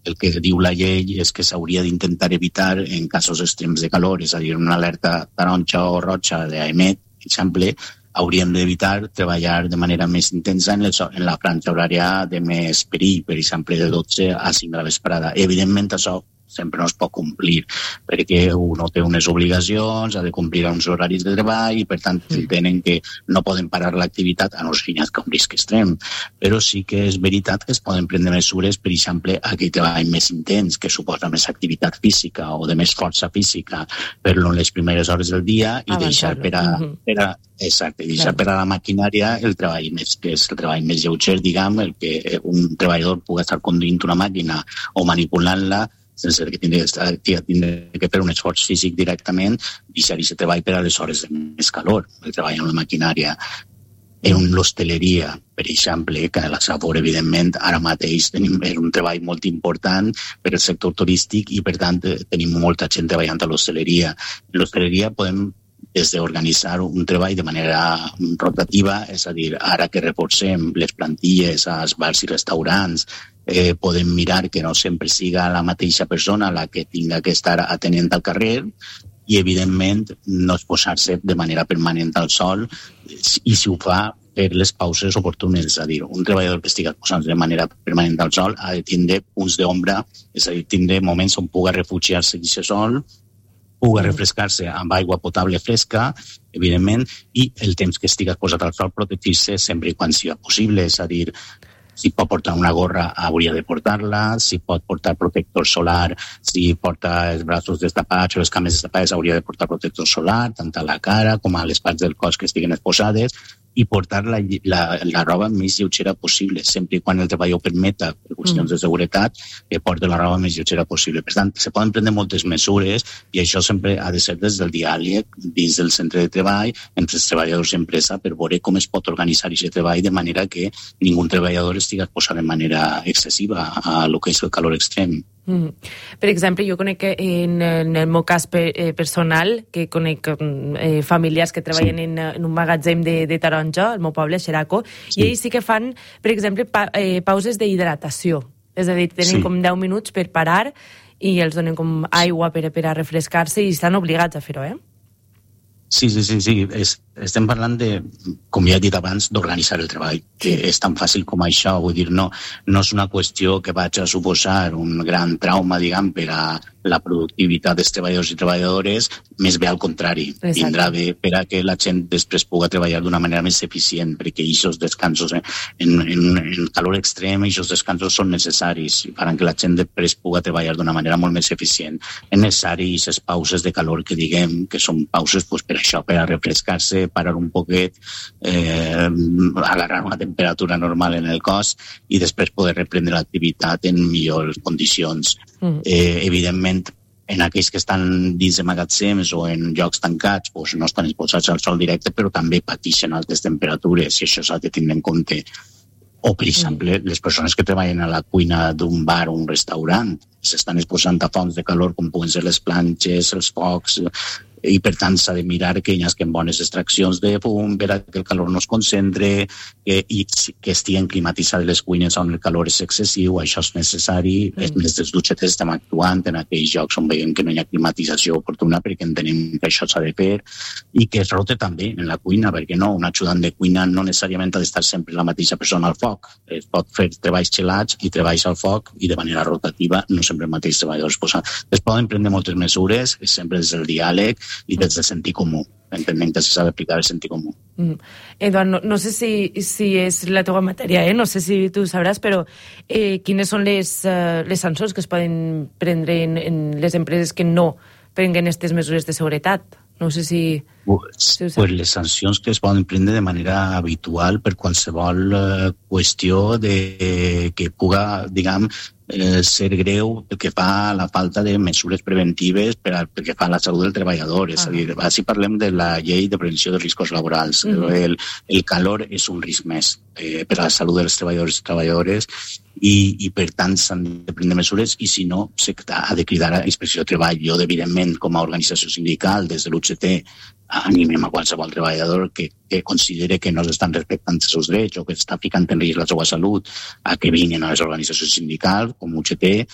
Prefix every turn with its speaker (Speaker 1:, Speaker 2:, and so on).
Speaker 1: el que diu la llei és que s'hauria d'intentar evitar en casos extrems de calor, és a dir, una alerta taronja o roja d'AEMET, per exemple, hauríem d'evitar treballar de manera més intensa en la franja horària de més perill, per exemple, de 12 a 5 de la vesprada. Evidentment, això sempre no es pot complir, perquè uno té unes obligacions, ha de complir uns horaris de treball i, per tant, tenen que no poden parar l'activitat a no ser que un risc extrem. Però sí que és veritat que es poden prendre mesures, per exemple, aquell treball més intens, que suposa més activitat física o de més força física, fer-lo en les primeres hores del dia i deixar per a la maquinària el treball més, que és el treball més lleuger, diguem, el que un treballador pugui estar conduint una màquina o manipulant-la sense que tingui que fer un esforç físic directament, deixar aquest treball per a les hores de més calor, el treball en la maquinària. En l'hostaleria, per exemple, que a la Safor, evidentment, ara mateix tenim un treball molt important per al sector turístic i, per tant, tenim molta gent treballant a l'hostaleria. En l'hostaleria podem des d'organitzar un treball de manera rotativa, és a dir, ara que reforcem les plantilles als bars i restaurants, podem mirar que no sempre siga la mateixa persona la que tinga que estar atenent al carrer i, evidentment, no es posar-se de manera permanent al sol i, si ho fa, fer les pauses oportunes. És a dir, un treballador que estigui posant-se de manera permanent al sol ha de tindre punts d'ombra, és a dir, tindre moments on pugui refugiar-se d'aquest sol, pugui refrescar-se amb aigua potable fresca, evidentment, i el temps que estigues posat al sol protegir-se sempre i quan sigui possible. És a dir, si pot portar una gorra, hauria de portar-la, si pot portar protector solar, si porta els braços destapats o les cames destapades, hauria de portar protector solar, tant a la cara com a les parts del cos que estiguen exposades, i portar la roba més lleugera possible, sempre i quan el treball ho permeta, per qüestions de seguretat, que porti la roba més lleugera possible. Per tant, se poden prendre moltes mesures i això sempre ha de ser des del diàleg dins del centre de treball entre els treballadors i empresa per veure com es pot organitzar aquest treball de manera que ningú treballador estigui exposat de manera excessiva a lo que és el calor extrem.
Speaker 2: Per exemple, jo conec que en el meu cas personal, que conec familiars que treballen en un magatzem de taronja, al meu poble, Xeraco, i ells sí que fan, per exemple, pauses d'hidratació. És a dir, tenen com 10 minuts per parar i els donen com aigua per a refrescar-se i estan obligats a fer-ho,
Speaker 1: Sí. Estem parlant de, com ja he dit abans, d'organitzar el treball, que és tan fàcil com això. Vull dir, no és una qüestió que vagi a suposar un gran trauma, diguem, per a la productivitat dels treballadors i treballadores, més bé al contrari. Vindrà bé per a que la gent després pugui treballar d'una manera més eficient, perquè aquests descansos en calor extrem, aquests descansos són necessaris i faran que la gent després pugui treballar d'una manera molt més eficient. És necessari aquestes pauses de calor que diguem, que són pauses per això, per a refrescar-se, parar un poquet, agarrar una temperatura normal en el cos i després poder reprendre l'activitat en millors condicions. Evidentment, en aquells que estan dins de magatzems o en llocs tancats, no estan exposats al sol directe, però també pateixen altes temperatures i això s'ha de tenir en compte. O, per exemple, les persones que treballen a la cuina d'un bar o un restaurant s'estan exposant a fonts de calor com poden ser les planxes, els focs, i per tant s'ha de mirar que hi hagi bones extraccions de fum per a que el calor no es concentre i que estiguin climatitzades les cuines on el calor és excessiu, això és necessari. Més dels dutxetes estem actuant en aquells llocs on veiem que no hi ha climatització oportuna perquè entenem que això s'ha de fer i que es rote també en la cuina, perquè no, un ajudant de cuina no necessàriament ha d'estar sempre la mateixa persona al foc. Es pot fer treballs gelats i treballs al foc i de manera rotativa, no sempre el mateix treballador es posa. Es poden prendre moltes mesures, sempre des del diàleg i des del sentit comú. Entenem que s'ha d'aplicar el sentit comú.
Speaker 2: Eduard, no sé si és la teva matèria, no sé si tu sabràs, però quines són les sancions que es poden prendre en les empreses que no prenguen aquestes mesures de seguretat? No sé si
Speaker 1: les sancions que es poden prendre de manera habitual per qualsevol qüestió que puga, diguem, ser greu pel que fa a la falta de mesures preventives pel que fa a la salut del treballador. És a dir, si parlem de la llei de prevenció de riscos laborals, el calor és un risc més per a la salut dels treballadors i treballadores i per tant s'han de prendre mesures i si no s'ha de cridar a inspecció de treball. Jo, evidentment, com a organització sindical, des de l'UGT, animem a qualsevol treballador que considere que no s'estan respectant els seus drets o que està ficant en risc la seva salut a que vinguin a les organitzacions sindicals com UGT